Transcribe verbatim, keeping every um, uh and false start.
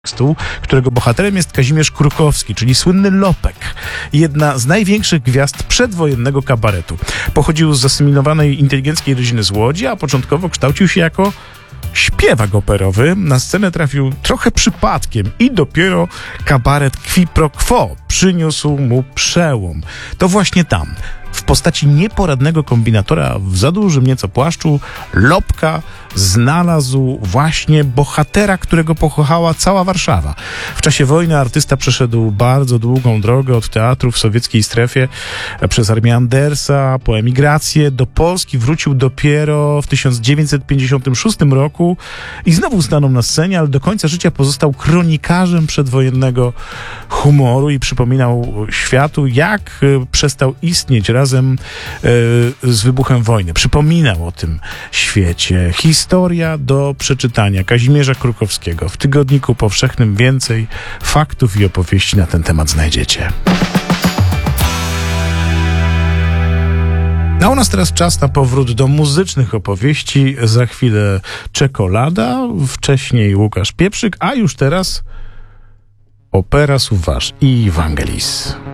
tekstu, którego bohaterem jest Kazimierz Krukowski, czyli słynny Lopek, jedna z największych gwiazd przedwojennego kabaretu. Pochodził z zasymilowanej inteligenckiej rodziny z Łodzi, a początkowo kształcił się jako śpiewak operowy. Na scenę trafił trochę przypadkiem i dopiero kabaret Qui pro quo przyniósł mu przełom. To właśnie tam, w postaci nieporadnego kombinatora w za dużym nieco płaszczu, Lopka znalazł właśnie bohatera, którego pokochała cała Warszawa. W czasie wojny artysta przeszedł bardzo długą drogę od teatru w sowieckiej strefie, przez armię Andersa, po emigrację. Do Polski wrócił dopiero w tysiąc dziewięćset pięćdziesiątym szóstym roku i znowu stanął na scenie, ale do końca życia pozostał kronikarzem przedwojennego humoru i przypominał światu, jak przestał istnieć razem z wybuchem wojny. Przypominał o tym świecie. Historia do przeczytania Kazimierza Krukowskiego. W Tygodniku Powszechnym więcej faktów i opowieści na ten temat znajdziecie. A u nas teraz czas na powrót do muzycznych opowieści. Za chwilę Czekolada, wcześniej Łukasz Pieprzyk, a już teraz opera Sauvage i Vangelis.